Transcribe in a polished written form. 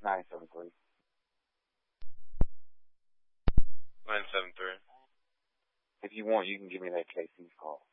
973. 973. If you want, you can give me that KC's call.